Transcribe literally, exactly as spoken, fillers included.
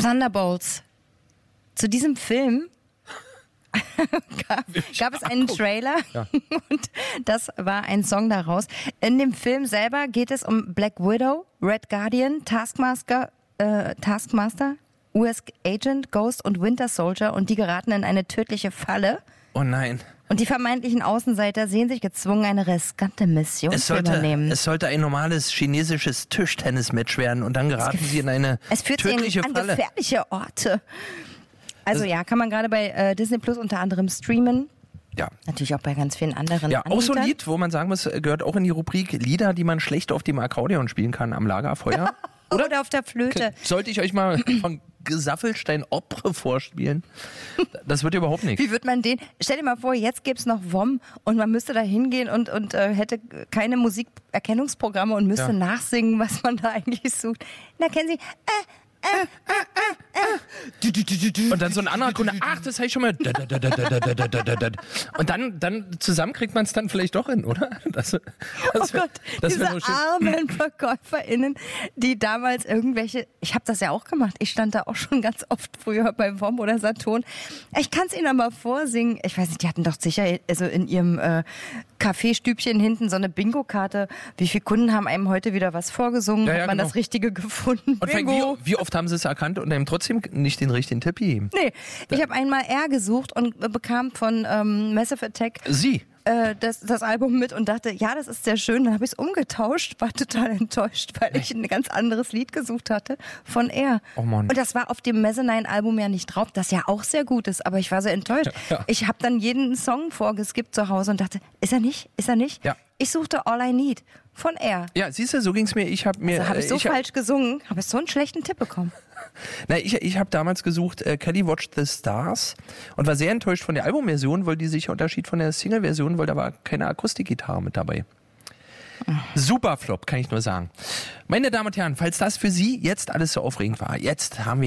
Thunderbolts. Zu diesem Film gab, gab es einen Trailer ja. und das war ein Song daraus. In dem Film selber geht es um Black Widow, Red Guardian, Taskmaster, äh, Taskmaster, U S Agent, Ghost und Winter Soldier und die geraten in eine tödliche Falle. Oh nein. Und die vermeintlichen Außenseiter sehen sich gezwungen, eine riskante Mission es zu sollte, übernehmen. Es sollte ein normales chinesisches Tischtennis-Match werden und dann geraten sie in eine es führt tödliche sie in, Falle. an gefährliche Orte. Also das ja, kann man gerade bei äh, Disney Plus unter anderem streamen. Ja. Natürlich auch bei ganz vielen anderen Ja, Anbietern. auch so ein Lied, wo man sagen muss, gehört auch in die Rubrik Lieder, die man schlecht auf dem Akkordeon spielen kann am Lagerfeuer. Oder? Oder auf der Flöte. Sollte ich euch mal von Gesaffelstein Opre vorspielen? Das wird überhaupt nichts. Wie wird man den? Stell dir mal vor, jetzt gäbe es noch W O M und man müsste da hingehen und, und äh, hätte keine Musikerkennungsprogramme und müsste ja. nachsingen, was man da eigentlich sucht. Na, kennen Sie? Äh, Äh, äh, äh, äh. Und dann so ein anderer Kunde, ach, das habe ich schon mal. Und dann, dann zusammen kriegt man es dann vielleicht doch hin, oder? Das, das oh wär, Gott, das diese armen VerkäuferInnen, die damals irgendwelche, ich habe das ja auch gemacht, ich stand da auch schon ganz oft früher bei W O M oder Saturn. Ich kann es Ihnen aber vorsingen. Ich weiß nicht, die hatten doch sicher also in ihrem äh, Kaffeestübchen hinten so eine Bingo-Karte. Wie viele Kunden haben einem heute wieder was vorgesungen? Ja, ja, Hat man genau. das Richtige gefunden? Und Bingo. wie, wie oft haben sie es erkannt und einem trotzdem nicht den richtigen Tipp gegeben? Nee, ich habe einmal R gesucht und bekam von ähm, Massive Attack Sie? äh, das, das Album mit und dachte, ja, das ist sehr schön. Dann habe ich es umgetauscht, war total enttäuscht, weil ich ein ganz anderes Lied gesucht hatte von R. Oh Mann. Und das war auf dem Mezzanine-Album ja nicht drauf, das ja auch sehr gut ist, aber ich war sehr enttäuscht. Ja, ja. Ich habe dann jeden Song vorgeskippt zu Hause und dachte, ist er nicht? Ist er nicht? Ja. Ich suchte All I Need von R. Ja, siehst du, so ging es mir. Ich habe mir. Also habe ich so äh, ich falsch gesungen, habe ich so einen schlechten Tipp bekommen. Na, ich ich habe damals gesucht äh, Kelly Watch the Stars und war sehr enttäuscht von der Albumversion, weil die sich unterschied von der Single-Version, weil da war keine Akustikgitarre mit dabei. Super Flop, kann ich nur sagen. Meine Damen und Herren, falls das für Sie jetzt alles so aufregend war, jetzt haben wir